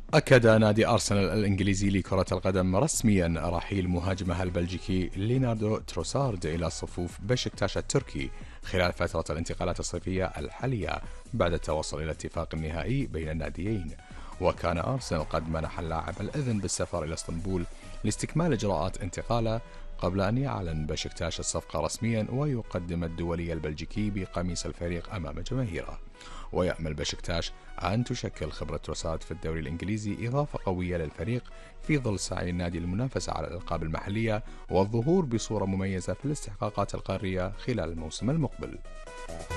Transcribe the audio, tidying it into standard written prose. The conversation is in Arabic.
أكد نادي أرسنال الإنجليزي لكرة القدم رسميا رحيل مهاجمه البلجيكي ليناردو تروسارد إلى صفوف بشكتاش التركي خلال فترة الانتقالات الصيفية الحالية بعد التوصل إلى اتفاق نهائي بين الناديين. وكان أرسنال قد منح اللاعب الإذن بالسفر إلى اسطنبول لاستكمال إجراءات انتقاله قبل أن يعلن بشكتاش الصفقة رسميا ويقدم الدولي البلجيكي بقميص الفريق أمام جماهيره. ويأمل بشكتاش أن تشكل خبرة تروسارد في الدوري الإنجليزي إضافة قوية للفريق في ظل سعي النادي للمنافسة على الألقاب المحلية والظهور بصورة مميزة في الاستحقاقات القارية خلال الموسم المقبل.